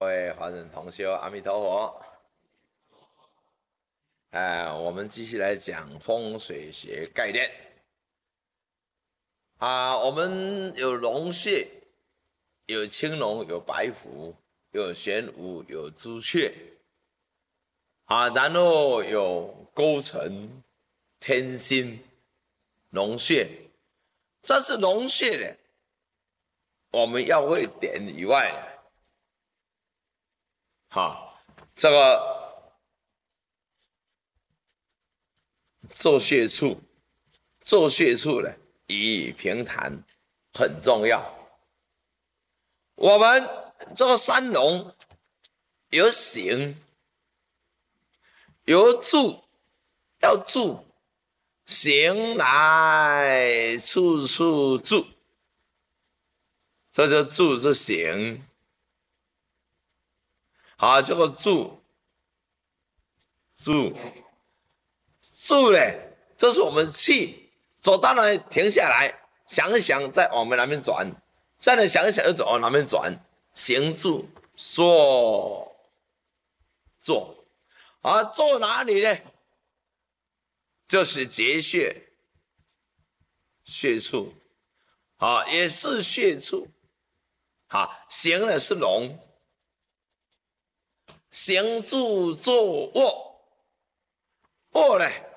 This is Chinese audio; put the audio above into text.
各位华人同修，阿弥陀佛。我们继续来讲风水学概念。我们有龙穴，有青龙，有白虎，有玄武，有朱雀。然后有勾陈、天心、龙穴。这是龙穴的，我们要会点以外这个做穴处呢，以平潭很重要。我们这个三龙有形，有住，要住，形来处处住，这就住是形。这个住呢，这是我们气走到那里停下来，想一想，再往我们那边转，再来想一想，又走往那边转，行住坐。坐哪里呢？就是结穴处，也是穴处。行呢是龙，行住坐卧，卧呢